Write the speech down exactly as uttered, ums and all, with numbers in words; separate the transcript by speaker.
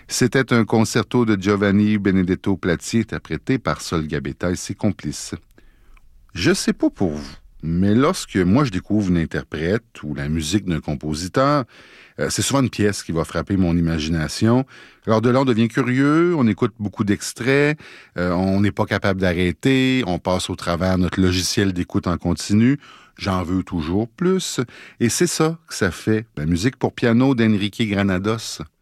Speaker 1: C'était un concerto de Giovanni Benedetto Platti, interprété par Sol Gabetta et ses complices. Je sais pas pour vous, mais lorsque moi je découvre une interprète ou la musique d'un compositeur, euh, c'est souvent une pièce qui va frapper mon imagination. Alors de là, on devient curieux, on écoute beaucoup d'extraits, euh, on n'est pas capable d'arrêter, on passe au travers notre logiciel d'écoute en continu. J'en veux toujours plus. Et c'est ça que ça fait, la musique pour piano d'Enrique Granados.